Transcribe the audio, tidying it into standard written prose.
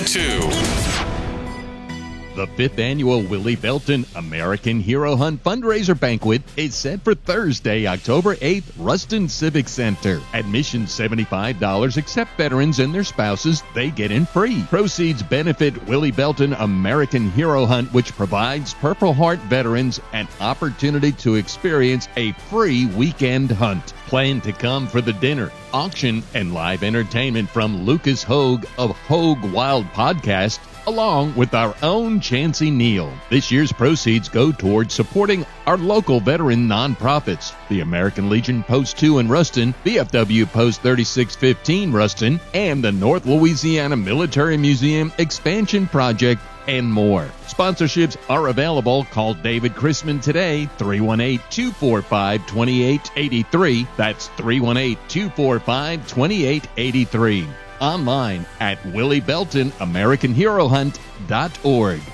102. The 5th annual Willie Belton American Hero Hunt fundraiser banquet is set for Thursday, October 8th, Ruston Civic Center. Admission $75, except veterans and their spouses, they get in free. Proceeds benefit Willie Belton American Hero Hunt, which provides Purple Heart veterans an opportunity to experience a free weekend hunt. Plan to come for the dinner, auction, and live entertainment from Lucas Hogue of Hogue Wild Podcast, along with our own Chancey Neal. This year's proceeds go towards supporting our local veteran nonprofits, the American Legion Post 2 in Ruston, VFW Post 3615 Ruston, and the North Louisiana Military Museum Expansion Project, and more. Sponsorships are available. Call David Chrisman today, 318-245-2883. That's 318-245-2883. Online at williebeltonamericanherohunt.org.